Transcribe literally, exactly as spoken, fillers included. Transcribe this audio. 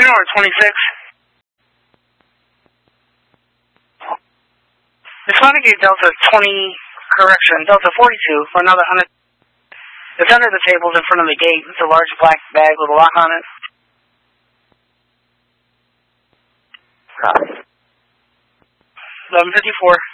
Number twenty-six. It's Renegade Delta twenty, correction, Delta forty-two for another one hundred. It's under the tables in front of the gate. It's a large black bag with a lock on it. Copy. eleven fifty-four.